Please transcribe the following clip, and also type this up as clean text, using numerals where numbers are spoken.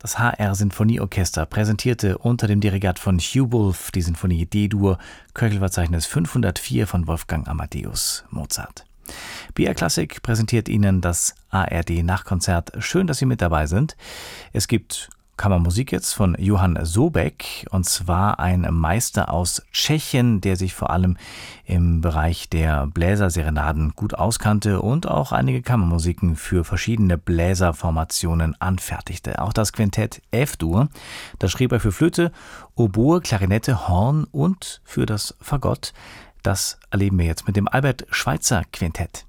Das HR-Sinfonieorchester präsentierte unter dem Dirigat von Hugh Wolf die Sinfonie D-Dur, Köchelverzeichnis 504 von Wolfgang Amadeus Mozart. BR Klassik präsentiert Ihnen das ARD-Nachkonzert. Schön, dass Sie mit dabei sind. Es gibt Kammermusik jetzt von Johann Sobek, und zwar ein Meister aus Tschechien, der sich vor allem im Bereich der Bläserserenaden gut auskannte und auch einige Kammermusiken für verschiedene Bläserformationen anfertigte. Auch das Quintett F-Dur, das schrieb er für Flöte, Oboe, Klarinette, Horn und für das Fagott. Das erleben wir jetzt mit dem Albert Schweitzer Quintett.